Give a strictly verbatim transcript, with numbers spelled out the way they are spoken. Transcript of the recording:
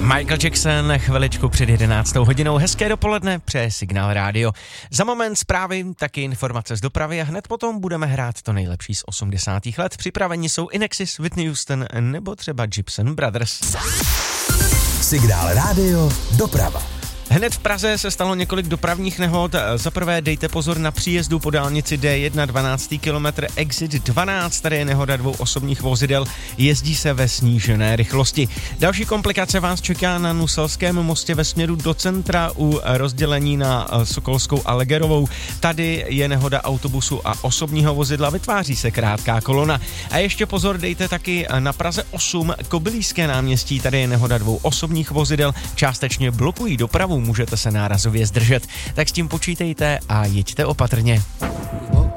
Michael Jackson chviličku před jedenáctou hodinou. Hezké dopoledne, přeje Signál Rádio. Za moment zprávy, taky informace z dopravy a hned potom budeme hrát to nejlepší z osmdesátých let. Připraveni jsou Inexis, Whitney Houston nebo třeba Gibson Brothers. Signál Rádio, doprava. Hned v Praze se stalo několik dopravních nehod. Za prvé dejte pozor na příjezdu po dálnici D jedna, dvanáctý kilometr, exit dvanáct, tady je nehoda dvou osobních vozidel, jezdí se ve snížené rychlosti. Další komplikace vás čeká na Nuselském mostě ve směru do centra u rozdělení na Sokolskou a Legerovou. Tady je nehoda autobusu a osobního vozidla, vytváří se krátká kolona. A ještě pozor dejte taky na Praze osm, Kobyliské náměstí, tady je nehoda dvou osobních vozidel, částečně blokují dopravu, můžete se nárazově zdržet, tak s tím počítejte a jeďte opatrně.